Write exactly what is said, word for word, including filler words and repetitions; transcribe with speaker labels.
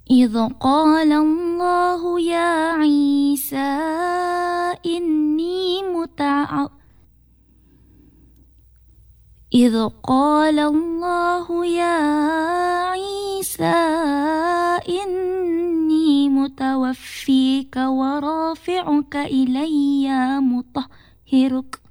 Speaker 1: إذ قال الله يا عيسى إني متع إذ قال الله يا عيسى إني متوفيك ورافعك إلي مطهرك